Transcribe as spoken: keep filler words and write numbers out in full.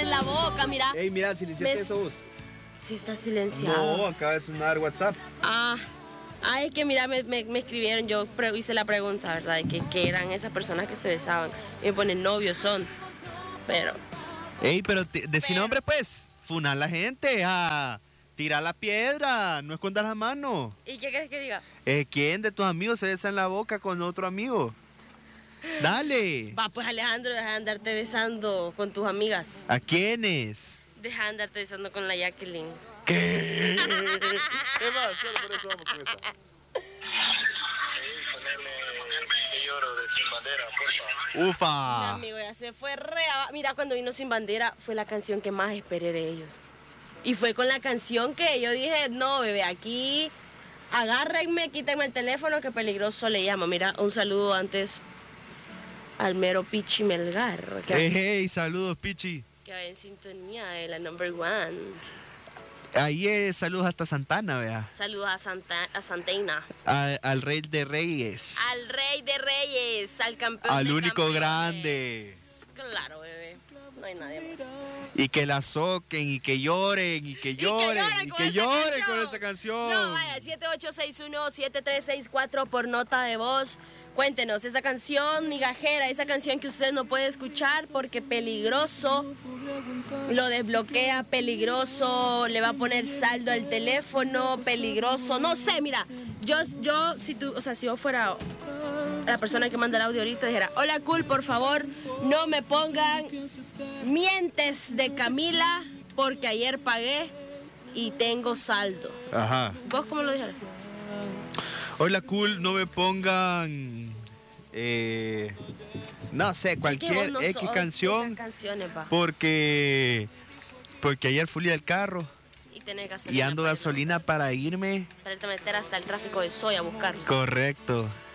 la boca, mira. Ey, mira, silenciate Me- eso vos. Sí está silenciado. No, acaba de sonar WhatsApp. Ah, ah, es que mira, me, me, me escribieron, yo pre- hice la pregunta, ¿verdad? De que, que eran esas personas que se besaban. Y me ponen novios son. Pero, Ey, pero te- decí Pero- nombre, pues. Funar la gente, a tirar la piedra, no escondas la mano. ¿y qué crees que diga? Eh, ¿Quién de tus amigos se besa en la boca con otro amigo? Dale. Va, pues Alejandro, deja de andarte besando con tus amigas. ¿A quiénes? Deja de andarte besando con la Jacqueline. ¿Qué? ¿Qué más? Solo por eso vamos con esa. Ponerme lloro de Sin Bandera, porfa. Mi Ufa. amigo ya se fue re... aba- Mira, cuando vino Sin Bandera fue la canción que más esperé de ellos. Y fue con la canción que yo dije, no, bebé, aquí agárrenme, quítenme el teléfono, que peligroso le llama. Mira, un saludo antes al mero Pichi Melgar, que, Hey, hey, saludos, Pichi. que va en sintonía de la number one. Ahí es saludos hasta Santana, vea. Saludos a, Santa, a Santaina. A- al rey de reyes. Al rey de reyes, al campeón Al de único campeones. grande. Claro, bebé. No hay nadie más. Y que la soquen, y que lloren, y que lloren, y que lloren con esa canción. No, vaya, siete ocho seis uno siete tres seis cuatro por nota de voz. Cuéntenos, esa canción migajera, esa canción que usted no puede escuchar porque peligroso, lo desbloquea, peligroso, le va a poner saldo al teléfono, peligroso, no sé, mira, yo, yo, si tú, o sea, si yo fuera la persona que manda el audio ahorita, dijera, hola cool, por favor, no me pongan mientes de Camila porque ayer pagué y tengo saldo. Ajá. ¿Vos cómo lo dijeras? Hola, cool, no me pongan. Eh, no sé, cualquier vos no X sos canción. esas canciones, va. Porque. Porque ayer fui al carro Y tenés gasolina. y ando para ir a gasolina para irme. buscar, para irte a meter hasta el tráfico de Soy a buscarlo. Correcto.